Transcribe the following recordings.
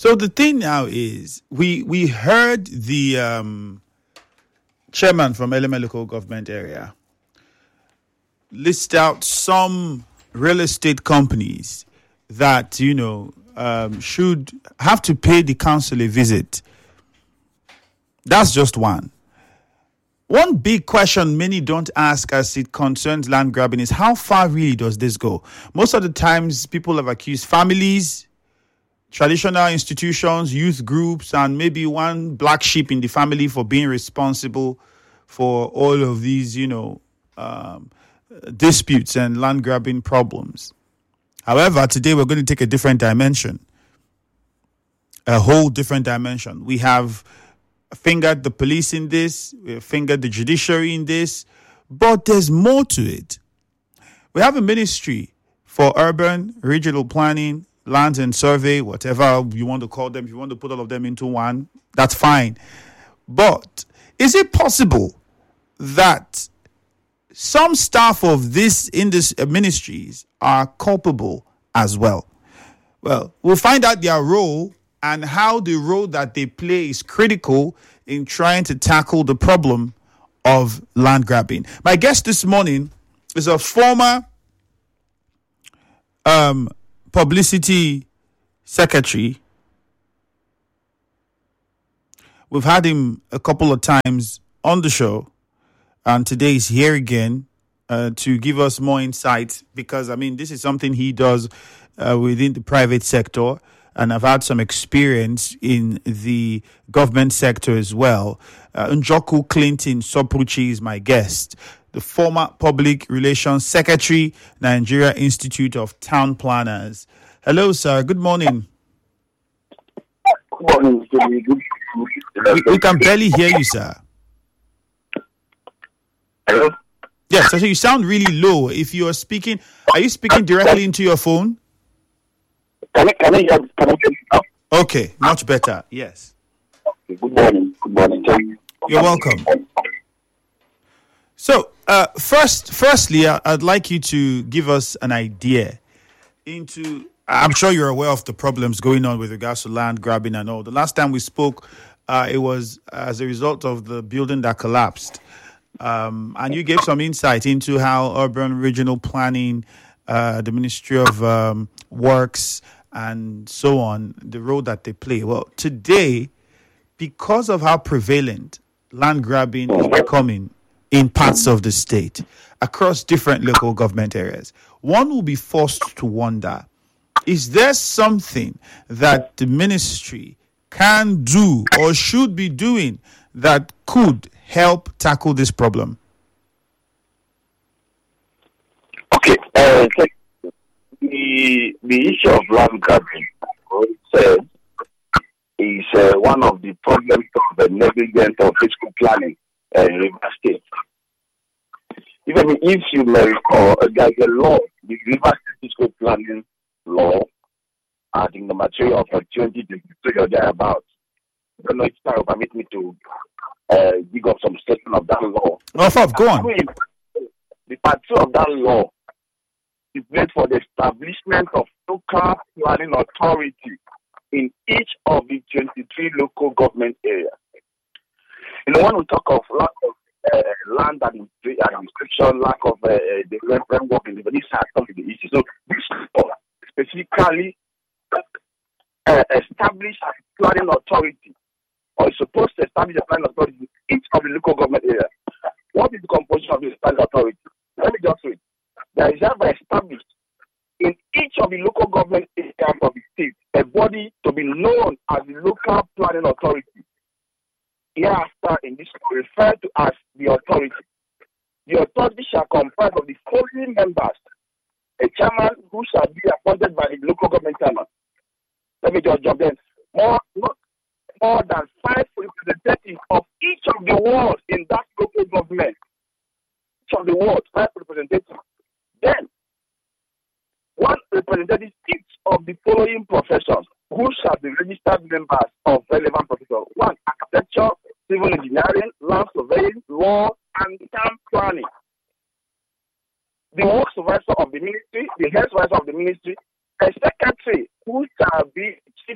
So the thing now is, we heard the chairman from Eleme local government area list out some real estate companies that should have to pay the council a visit. That's just one. One big question many don't ask as it concerns land grabbing is how far really does this go? Most of the times people have accused families, traditional institutions, youth groups, and maybe one black sheep in the family for being responsible for all of these, disputes and land grabbing problems. However, today we're going to take a different dimension, a whole different dimension. We have fingered the police in this, we have fingered the judiciary in this, but there's more to it. We have a ministry for urban, regional planning, lands and survey, whatever you want to call them. If you want to put all of them into one, that's fine. But is it possible that some staff of this ministries are culpable as well? Well, we'll find out their role and how the role that they play is critical in trying to tackle the problem of land grabbing. My guest this morning is a former publicity secretary. We've had him a couple of times on the show, and today he's here again to give us more insight, because this is something he does within the private sector, and I've had some experience in the government sector as well. Njoku Clinton Sopruchi is my guest, the former Public Relations Secretary, Nigeria Institute of Town Planners. Hello, sir. Good morning. Good morning. We can barely hear you, sir. Hello? Yes, so you sound really low. If you are speaking, are you speaking directly into your phone? Can I hear you now? Okay, much better. Yes. Good morning. Good morning. You're welcome. So, firstly, I'd like you to give us an idea into. I'm sure you're aware of the problems going on with regards to land grabbing and all. The last time we spoke, it was as a result of the building that collapsed. And you gave some insight into how urban regional planning, the Ministry of Works, and so on, the role that they play. Well, today, because of how prevalent land grabbing is becoming in parts of the state, across different local government areas, one will be forced to wonder, is there something that the ministry can do or should be doing that could help tackle this problem? Okay. The issue of land grabbing is one of the problems of the negligence of fiscal planning in River State. Even if you may recall, there's a law, the River State fiscal planning law, I think the material of 2023 or thereabouts. I don't know if that will permit me to dig up some section of that law. Go on. The part 2 of that law is made for the establishment of local planning authority in each of the 23 local government areas. When we talk of lack of land administration, lack of the framework in this has come to the issue. So this law specifically establish a planning authority, or is supposed to establish a planning authority in each of the local government areas. What is the composition of this planning authority? Let me just read. There is ever established in each of the local government areas of the state a body to be known as the local planning authority. Hereafter, in this referred to as the authority. The authority shall comprise of the following members: a chairman who shall be appointed by the local government chairman. Let me just jump in. Not more than 5 representatives of each of the wards in that local government. Each of the wards, 5 representatives. Then, 1 representative each of the following professions, who shall be registered members of relevant professions: 1, architecture, civil engineering, land surveying, law, and town planning. The work supervisor of the ministry, the head supervisor of the ministry, a secretary who shall be chief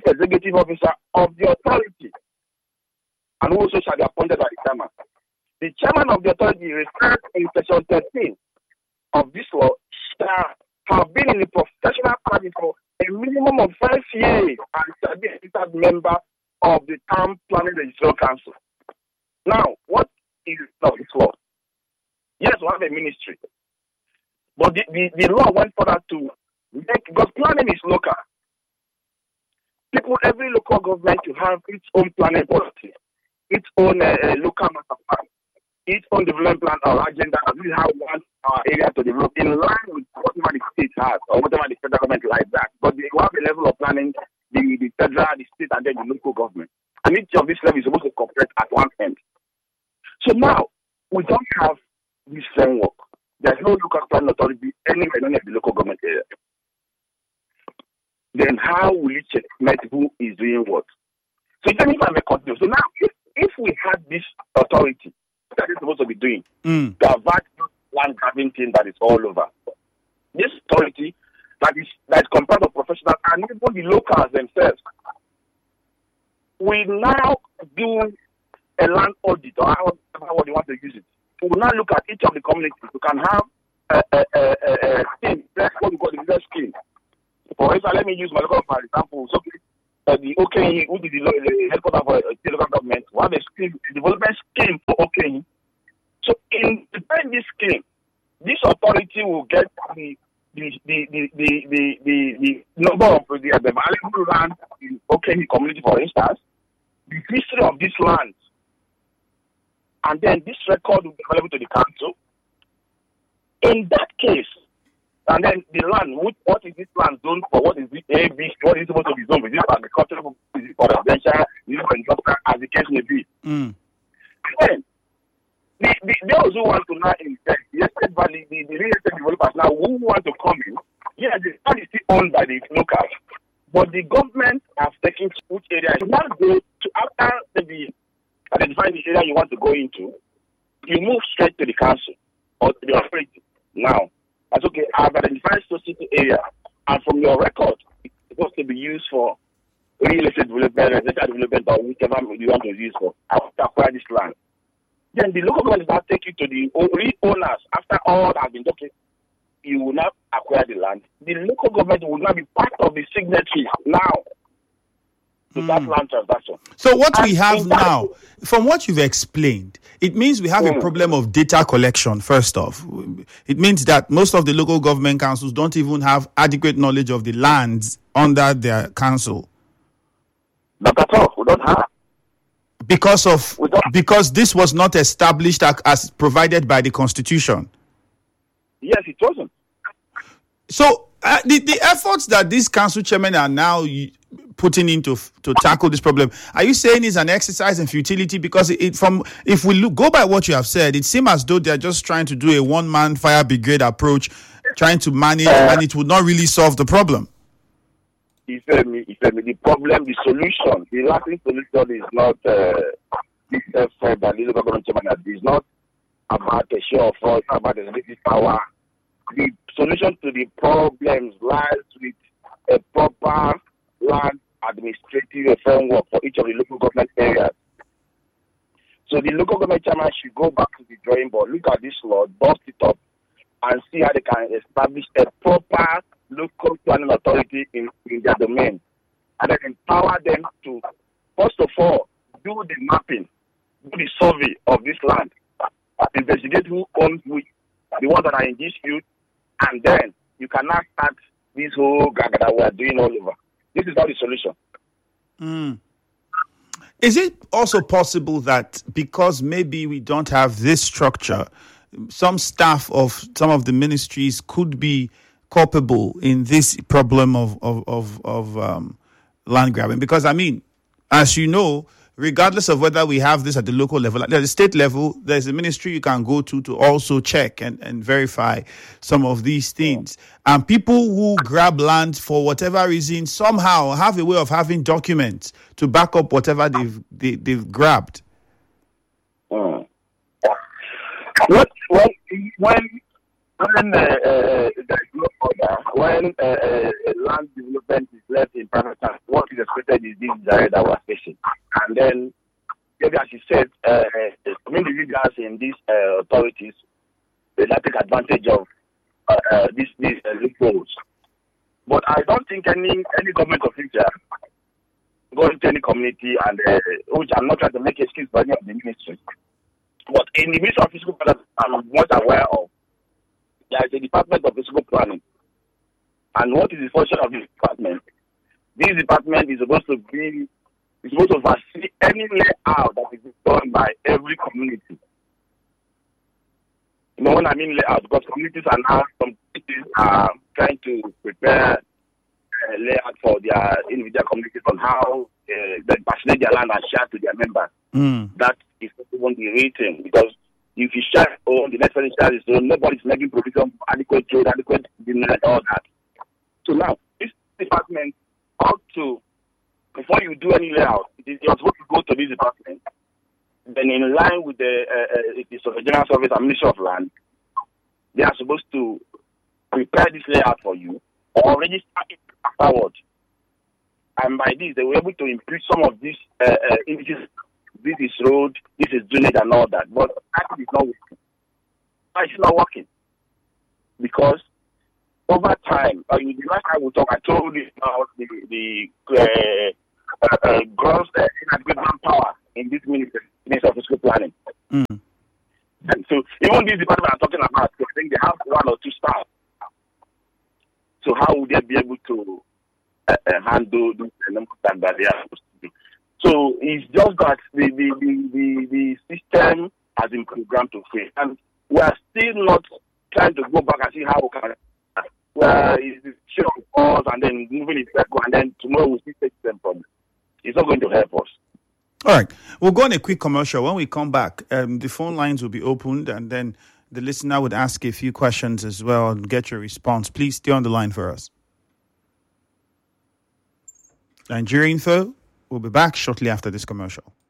executive officer of the authority, and who also shall be appointed by the chairman. The chairman of the authority referred in section 13 of this law shall have been in the professional service for a minimum of 5 years and shall be a registered member of the Town Planning Legislative Council. Now, what is this law? Yes, we have a ministry, but the law went further to make, because planning is local. Every local government to have its own planning policy, its own local master plan, its own development plan or agenda, and this is how we want our area to develop in line with whatever the state has or whatever the federal government like that. But we have a level of planning, the federal, the state, and then the local government. And each of these levels is supposed to cooperate at one end. So now, we don't have this framework. There's no local planning authority anywhere in the local government area. Then how will it checkmate who is doing what? So tell me if I may continue. So now, if we had this authority that is supposed to be doing, to avert land grabbing thing that is all over, this authority that is composed of professionals and even the locals themselves, we now do a land audit or however you want to use it. We will now look at each of the communities. We can have a scheme, that's what we call the best scheme. For instance, let me use my local for example. So the OKE, who is the headquarters for the local government, we have a scheme, a development scheme for OKE. So in this scheme, this authority will get the number of the available land in OKE community, for instance, the history of this land, and then this record will be available to the council. In that case, and then the land, what is this land zoned for? What is the A, B, what is supposed to be zoned? Is it for agricultural, is it for residential, is it for industrial, as the case may be? And then, those who want to now invest, the estate valley, the real estate developers now who want to come in, the land is still owned by the locals, but the government has taken which area. You want to go to, after the identify the area you want to go into, you move straight to the council or to the authority. Now, that's okay. I've identified specific area, and from your record, it's supposed to be used for real estate development, residential development, or whichever you want to use for. I want to acquire this land. Then the local government will now take you to the owners. After all that has been done, you will not acquire the land. The local government will not be part of the signatory now to that land transaction. So what we have now, from what you've explained, it means we have a problem of data collection, first off. It means that most of the local government councils don't even have adequate knowledge of the lands under their council. Not at all. We don't have. Because this was not established as provided by the Constitution. Yes, it wasn't. So the efforts that these council chairmen are now putting into to tackle this problem, are you saying is an exercise in futility? Because if we go by what you have said, it seems as though they're just trying to do a one-man fire brigade approach, trying to manage, and it would not really solve the problem. The problem, the solution, the lasting solution is not this effort that the local government chairman is not about a show of force, about the executive power. The solution to the problems lies with a proper land administrative framework for each of the local government areas. So the local government chairman should go back to the drawing board, look at this law, dust it up, and see how they can establish a proper local planning authority in their domain, and then empower them to, first of all, do the mapping, do the survey of this land, investigate who owns which, the ones that are in dispute, and then you cannot start this whole gaga that we are doing all over. This is not the solution. Is it also possible that because maybe we don't have this structure, some staff of some of the ministries could be culpable in this problem of land grabbing? Because, I mean, as you know, regardless of whether we have this at the local level, at the state level, there's a ministry you can go to also check and verify some of these things. And people who grab land for whatever reason somehow have a way of having documents to back up whatever they've grabbed. When there's no order, when land development is left in private hands, what is expected is this direct that we're facing. And then, maybe as you said, individuals in these authorities, they not take advantage of these loopholes. But I don't think any government official go into any community and which I'm not trying to make excuse for any of the ministry. But in the Ministry of Physical Planning, I'm not aware of, there is a Department of Physical Planning. And what is the function of this department? This department is supposed to oversee any layout that is done by every community. You know what I mean layout? Because communities are now, some communities are trying to prepare layout for their individual communities on how they passionate their land and share to their members. That is not even the rating, because if you share on the next person shares his own, nobody's making provision for adequate road, adequate dinner, all that. So now, this department ought to, before you do any layout, you're supposed to go to this department. Then in line with the General Service and Ministry of Land, they are supposed to prepare this layout for you or register it afterward. And by this, they were able to impute some of these images. This is road, this is drainage and all that. But that is not working. It's not working. Because over time, the last time we talked, I told you about the gross inadequate manpower in this Ministry of Physical Planning. And so even this department I'm talking about, I think they have 1 or 2 staff. So how would they be able to handle this that they are supposed to do? So it's just that the system has been programmed to fail, and we are still not trying to go back and see how we can. Where is the share of cause and then moving it back, and then tomorrow we'll see them from. It's not going to help us. All right. We'll go on a quick commercial. When we come back, the phone lines will be opened, and then the listener would ask a few questions as well and get your response. Please stay on the line for us. Nigeria Info will be back shortly after this commercial.